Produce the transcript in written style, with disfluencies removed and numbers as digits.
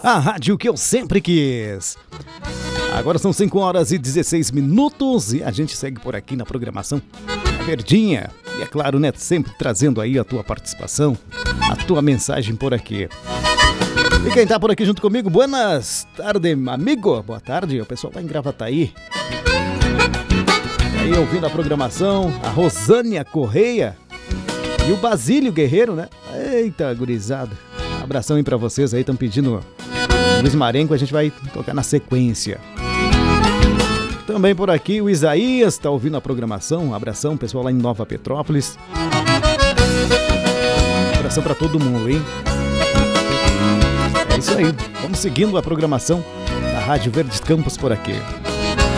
a rádio que eu sempre quis. Agora são 5 horas e 16 minutos e a gente segue por aqui na programação Verdinha. E é claro, né, sempre trazendo aí a tua participação, a tua mensagem por aqui. E quem tá por aqui junto comigo, buenas tardes, amigo. Boa tarde, o pessoal tá em Gravataí. Aí ouvindo a programação, a Rosânia Correia e o Basílio Guerreiro, né? Eita, gurizada. Abração aí pra vocês aí, estão pedindo Luiz Marenco, a gente vai tocar na sequência. Também por aqui o Isaías tá ouvindo a programação. Um abração, pessoal lá em Nova Petrópolis. Abração pra todo mundo, hein? É isso aí, vamos seguindo a programação da Rádio Verdes Campos por aqui.